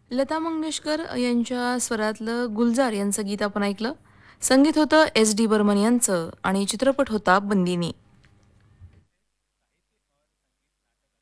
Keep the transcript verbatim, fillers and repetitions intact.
लता मंगेशकर यांच्या स्वरातलं गुलजार यांचं गीत आपण ऐकलं. संगीत होतं एस डी बर्मन यांचं आणि चित्रपट होता बंदिनी.